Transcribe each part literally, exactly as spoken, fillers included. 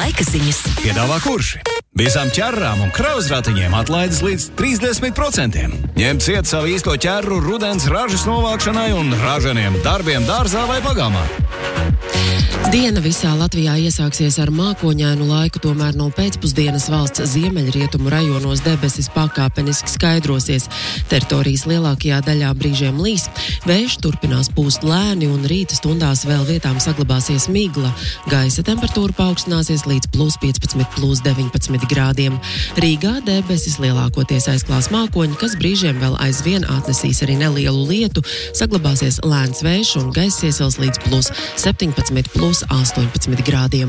Laika ziņas. Piedāvā Kurši. Visām ķerrām un krauzratiņiem atlaides līdz trīsdesmit procentiem. Ņem ciet savu īsto ķerru rudens ražas novākšanai un raženiem darbiem dārzā vai pagāmā. Diena visā Latvijā iesāksies ar mākoņainu laiku, tomēr no pēcpusdienas valsts ziemeļrietumu rajonos debesis pakāpeniski skaidrosies. Teritorijas lielākajā daļā brīžiem līs. Vējš turpinās pūst lēni un rīta stundās vēl vietām saglabāsies migla. Gaisa temperatūra paaugstināsies līdz plus piecpadsmit, plus deviņpadsmit grādiem. Rīgā debesis lielākoties aizklās mākoņi, kas brīžiem vēl aizvien atnesīs arī nelielu lietu. Saglabāsies lēns vējš un gaisa iesils līdz plus septiņpadsmit, plus astoņpadsmit grādiem.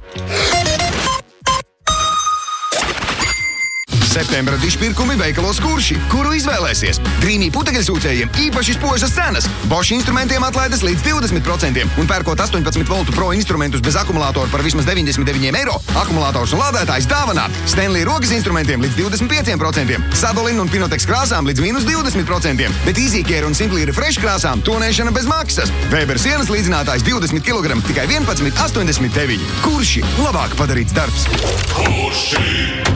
Septembra dišpirkumi veikalos Kurši, kuru izvēlēsies. Grīnī putekļsūcējiem īpaši spožas cenas. Bosch instrumentiem atlaides līdz divdesmit procentiem un pērkot astoņpadsmit voltu pro instrumentus bez akumulātoru par vismaz deviņdesmit deviņiem eiro. Akumulators un lādētājs dāvanā. Stanley rokas instrumentiem līdz divdesmit pieciem procentiem. Sadolin un Pinotex krāsām līdz mīnus divdesmit procentiem. Bet Easy Care un Simply Refresh krāsām tonēšana bez maksas. Weber sienas līdzinātājs divdesmit kilogramu tikai vienpadsmit astoņdesmit deviņi. Kurši labāk padarīts darbs. Kurši!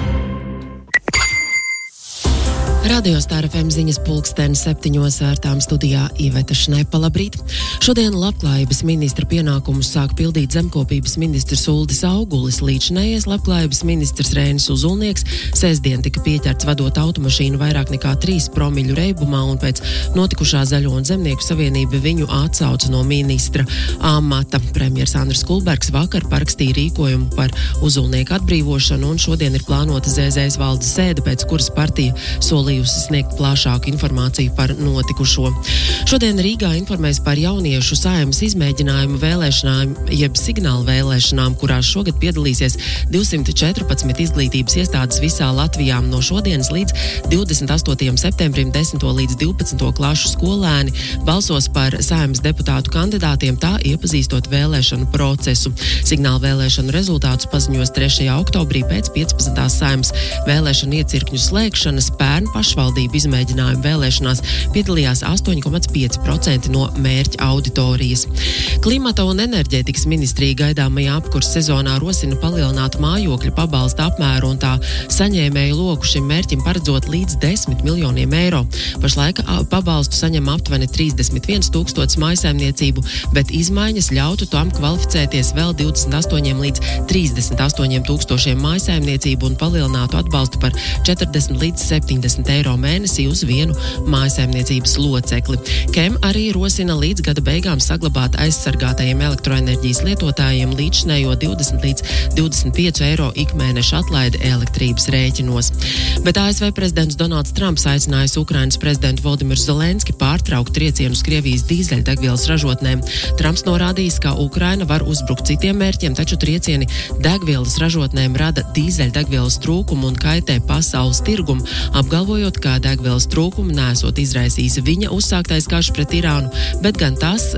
Radio Star F M ziņas pulksteni septiņos ērtām studijā Iveta Šnepa. Labrīt! Šodien labklājības ministra pienākumus sāk pildīt zemkopības ministrs Uldis Augulis. Līdzinējies labklājības ministrs Rēnis Uzulnieks sestdien tika pieķerts vadot automašīnu vairāk nekā trīs promiļu reibumā, un pēc notikušā Zaļo un Zemnieku savienība viņu atsauca no ministra amata. Premjers Andris Kulbergs vakar parakstīja rīkojumu par Uzulnieku atbrīvošanu, un šodien ir plānota Z Z S valdes sēde, pēc kuras partija solījusi sniegt plašāku informāciju par notikušo. Šodien Rīgā informēs par jauniešu Saeimas izmēģinājumu vēlēšanām, jeb signālu vēlēšanām, kurās šogad piedalīsies divsimt četrpadsmit izglītības iestādes visā Latvijā. No šodienas līdz divdesmit astotajam septembrim desmito līdz divpadsmito klašu skolēni balsos par Saeimas deputātu kandidātiem, tā iepazīstot vēlēšanu procesu. Signālu vēlēšanu rezultātus paziņos trešajā oktobrī pēc piecpadsmitās Saeimas vēlēšanu iecirkņu slēgšanas. Pērn pašvaldību izmēģinājumu vēlēšanās piedalījās astoņi komats pieci procenti no mērķa auditorijas. Klimata un enerģētikas ministrija gaidāmajā apkurss sezonā rosina palielināt mājokļu pabalsta apmēru un tā saņēmēju loku šim mērķim paredzot līdz desmit miljoniem eiro. Pašlaik pabalstu saņem aptuveni trīsdesmit viens tūkstotis mājsaimniecību, bet izmaiņas ļautu tam kvalificēties vēl divdesmit astoņiem līdz trīsdesmit astoņiem tūkstošiem mājsaimniecību un palielinātu atbalstu par četrdesmit līdz septiņdesmit eiro mēnesī uz vienu mājsaimniecības locekli. Kem arī rosina līdz gada beigām saglabāt aizsargātajiem elektroenerģijas lietotājiem līdzinējo divdesmit līdz divdesmit pieci eiro ikmēneša atlaidi elektrības rēķinos. Bet A S V prezidents Donalds Trumps aicinājis Ukrainas prezidentu Volodimiru Zelenski pārtraukt triecienus Krievijas dīzeļdegvielas ražotnēm. Trumps norādījis, ka Ukraina var uzbrukt citiem mērķiem, taču triecieni degvielas ražotnēm rada dīzeļdegvielas trūkumu un kaitē pasaules tirgumu, apgalvojot, ka degvielas trūkumu nesot izraisījis viņa uzsāktais karš pret Irānu, bet gan tas,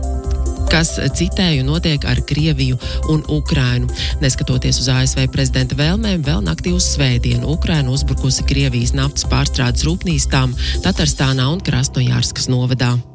kas, citēju, notiek ar Krieviju un Ukrainu. Neskatoties uz A S V prezidenta vēlmēm, vēl naktī uz svētdienu Ukraina uzbrukusi Krievijas naftas pārstrādes rūpnīcām Tatarstānā un Krasnojarskas novadā.